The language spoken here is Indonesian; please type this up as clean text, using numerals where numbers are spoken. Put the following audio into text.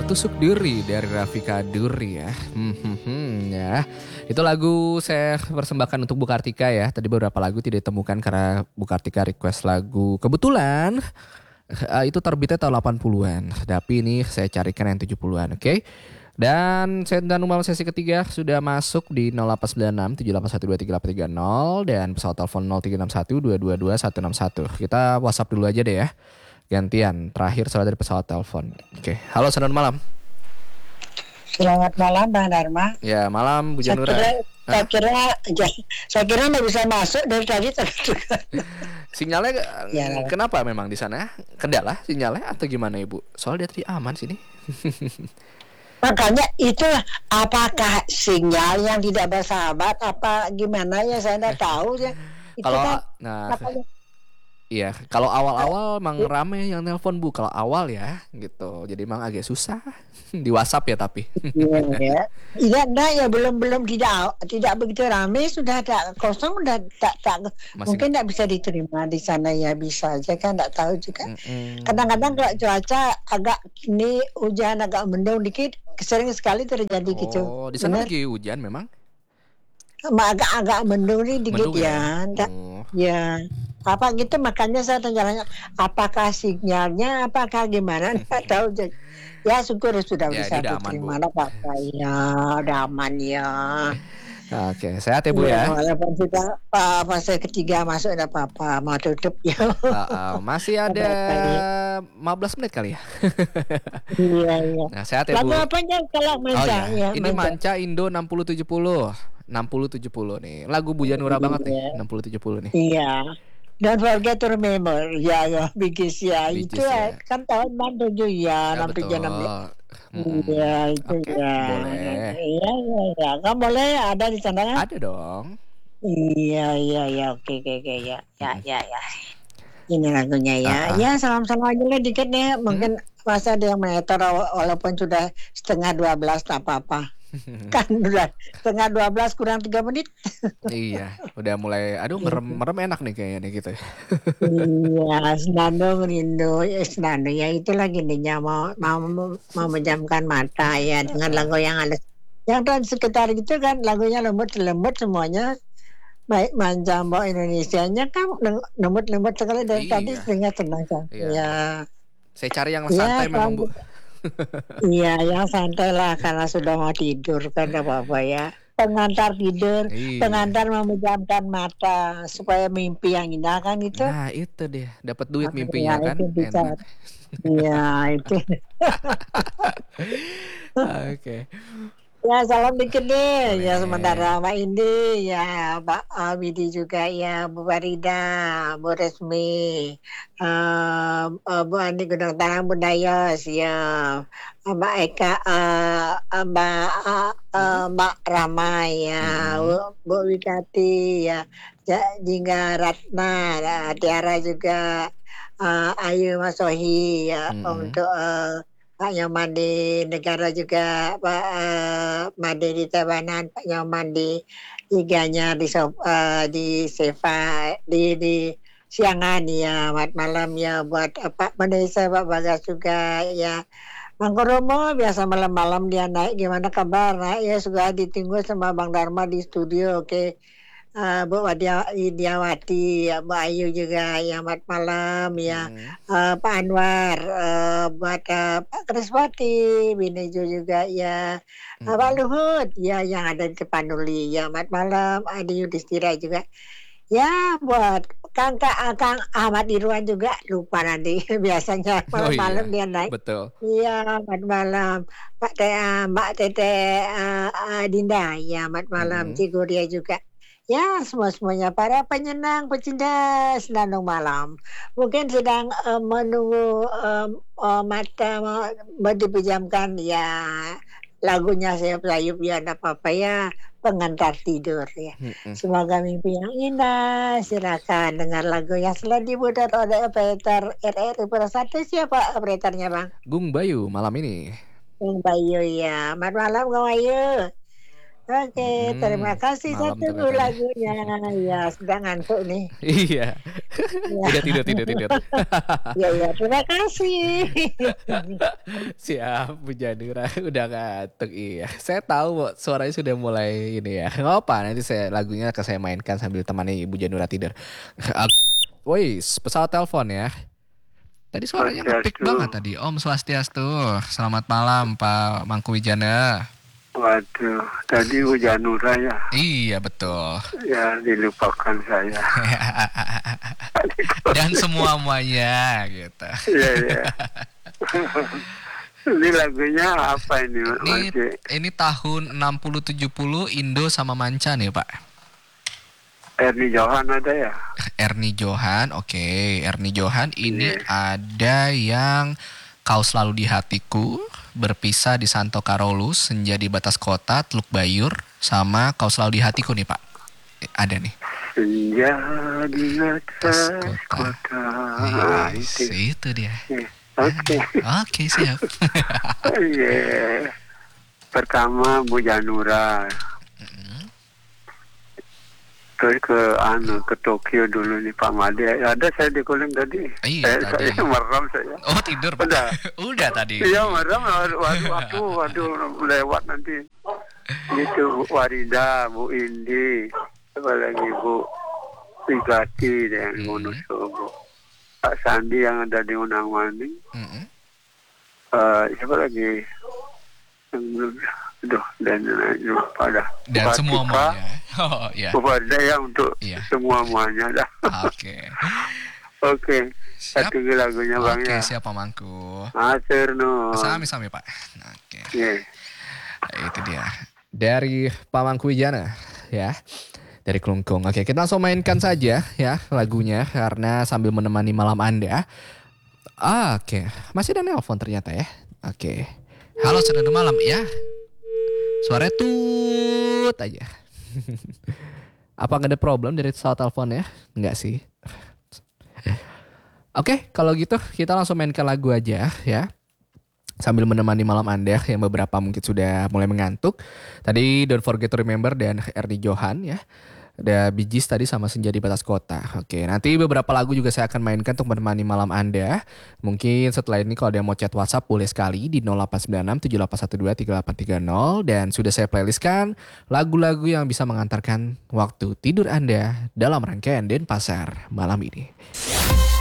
Tusuk Duri dari Rafika Duri ya. Ya. Itu lagu saya persembahkan untuk Bu Kartika ya. Tadi beberapa lagu tidak ditemukan karena Bu Kartika request lagu. Kebetulan itu terbitnya tahun 80-an. Tapi ini saya carikan yang 70-an, oke? Dan Senda Numal sesi ketiga sudah masuk di 0896 78123830 dan pesawat telepon 0361 222 161. Kita WhatsApp dulu aja deh ya. Gantian, terakhir soal dari pesawat telepon. Oke, halo selamat malam. Selamat malam Bang Dharma. Ya malam Bu Janura. Saya kira nggak bisa masuk dari tadi juga. Sinyalnya Ya. kenapa memang di sana? Kendala sinyalnya atau gimana Ibu? Soal dia tadi aman sini. Makanya itu apakah sinyal yang tidak bersahabat apa gimana ya saya nggak tahu ya. Itu Kalau kan, nah makanya iya, kalau awal-awal emang rame yang nelpon Bu. Kalau awal ya gitu. Jadi emang agak susah di WhatsApp ya tapi. ya. Iya, enggak ya belum tidak begitu ramai sudah tak kosong udah tak Masih mungkin tidak bisa diterima di sana ya bisa aja kan tidak tahu juga. Mm-mm. Kadang-kadang kalau cuaca agak ini hujan agak mendung dikit sering sekali terjadi gitu. Oh, di sana Benar? lagi hujan memang? Agak mendung nih dikit Mendung ya. Oh. Ya. Apa gitu makanya saya tanya apakah sinyalnya apakah gimana nggak tahu. Ya syukur sudah Ya, bisa ini udah aman, diterima Bu. apa ya udah aman ya. Oke, sehat ya Bu ya. Walaupun sudah fase ketiga masuk ada apa-apa mau tutup ya. Masih ada 15 menit kali ya. Iya. Nah, sehat ya Lagu Bu. apanya kalau Manca? Ya. Ini Manca. Manca Indo 6070. 6070 nih. Lagu Bu Janura banget nih. 6070 nih. Iya. Don't forget to remember. Ya, Bigis ya. Bee Itu Gees, ya. kan tahun 67 ya, Ya, 67 betul. 66. Iya, itu Oke, ya. boleh. Iya. Kamu boleh ada di sana kan? Ada dong. Iya. Oke, ya. Ya. Ini lagunya ya. Ya, salam-salam aja lah dikit deh. Mungkin masa ada yang meter walaupun sudah setengah 12 tak apa-apa. Kan udah setengah 12 kurang 3 menit. Iya, udah mulai aduh merem enak nih kayaknya nih gitu. Iya, Senandung rindu, Senandung ya itu lagi nih mau menjamkan mata ya dengan lagu yang halus. Yang dan sekitar itu kan lagunya lembut semuanya. Baik Manjambo Indonesianya kan lembut sekali dari tadi Iya. sehingga tenang Iya. ya. Saya cari yang santai memang Bu. Iya, yang santai lah karena sudah mau tidur kan apa-apa ya. Pengantar tidur, Iya. pengantar memejamkan mata supaya mimpi yang indah kan itu. Nah itu deh, dapat duit mimpinya Ya, kan. itu bisa. Enak. Iya, itu. Oke. Ya, salam dikit deh. Boleh. Ya, sementara Mbak Indi, ya, Mbak Widi juga, ya, Bu Farida, Bu Resmi, Bu Andi Gunung Tanang, Bu Dayos, ya, Mbak Eka, Mbak Rama, ya, Bu Wikati, ya, Jingga Ratna, Tiara juga, Ayu Masohi, ya, untuk Pak Nyoman di negara juga, Pak Made di Tabanan, Pak Nyoman di iganya di Seva di Siangan ya, malam ya buat Pak Menesa, Pak Bagas juga ya. Mangkoromo biasa malam-malam dia naik, gimana kabar? Naik ya juga ditunggu sama Bang Dharma di studio, oke. Bu Widiawati, ya, Bu Ayu juga, ya selamat malam ya. Pak Anwar, buat Pak Kriswati, Binejo juga ya. Pak Luhut, ya yang ada di Tepanuli, ya selamat malam. Adi Yudhistira juga. Ya buat Kang Ahmad Irwan juga lupa nanti biasanya malam-malam dia naik. Betul. Iya, selamat malam. Mbak Tete Dinda, ya selamat malam. Ciguria juga. Ya, semuanya para penyenang pecinta Senandung Malam. Mungkin sedang menunggu mata mau dipejamkan ya lagunya sayup-sayup ya enggak apa-apa ya pengantar tidur ya. Semoga mimpi yang indah. Silakan dengar lagunya setelah diputar oleh operator RRI Persatu. Siapa operatornya Bang? Gung Bayu malam ini. Gung Bayu ya. Selamat malam Gung Bayu. Oke, terima kasih. Saya Malam tunggu ternyata nih. lagunya. Ya, sudah ngantuk nih. Iya. Udah Ya, tidur. ya, terima kasih. Siap, Bu Janura udah ngantuk. Iya, saya tahu kok suaranya sudah mulai ini ya. Nggak apa, nanti lagunya akan saya mainkan sambil temani Ibu Janura tidur. Oke. Woi, pesawat telepon ya. Tadi suaranya ngepick banget tadi. Om Swastiastu. Selamat malam Pak Mangkuwijana. Waduh, tadi Bu Janura ya. Iya, betul. Ya, dilupakan saya. Dan semuanya gitu. Iya. Ini lagunya apa ini? Ini tahun 60-70 Indo sama Manca nih Pak. Ernie Johan ada ya? Ernie Johan, oke. Ernie Johan ini ada yang Kau Selalu di Hatiku, Berpisah di Santo Karolus, Senja di Batas Kota, Teluk Bayur, sama Kau Selalu di Hatiku nih Pak. Ada nih. Senja di Batas Kota. Yes, itu dia. Oke. Oke, siap. Iya. Pertama Bu Janura. Terus ke Tokyo dulu nih Pak Made. Ada saya di Kuling tadi. Iya, tadi. Saya merem saya. Oh, tidur Pak. Udah tadi. Iya, merem. Waduh, lewat nanti. Itu Warida, Bu Indi, apalagi Bu Wigati yang Wonosobo. Pak Sandi yang ada di Unang Maning. Siapa lagi yang belum? Dan lupa dah. Dan semua muanya. Oh iya. Kepada ya untuk semua muanya dah. Oke. Siap. Satu lagunya Bang ya. Oke, siap Pak Mangku. Matur nuwun. Sami-sami Pak. Oke. Yeah. Itu dia. Dari Pak Mangkuwijana ya. Dari Klungkung. Oke, kita langsung mainkan saja ya lagunya karena sambil menemani malam Anda. Oke, masih ada nelpon ternyata ya. Oke. Halo, sudah ada malam ya. Suaranya tut aja. Apa nggak ada problem dari soal telepon ya? Enggak sih. Oke, kalau gitu kita langsung mainkan lagu aja ya. Sambil menemani malam Anda yang beberapa mungkin sudah mulai mengantuk. Tadi Don't Forget to Remember dan Ernie Johan ya. Ada Bee Gees tadi sama Senja di Batas Kota. Oke, nanti beberapa lagu juga saya akan mainkan untuk menemani malam Anda. Mungkin setelah ini kalau ada yang mau chat WhatsApp boleh sekali di 0896 7812 3830. Dan sudah saya playlistkan lagu-lagu yang bisa mengantarkan waktu tidur Anda dalam rangkaian Denpasar malam ini.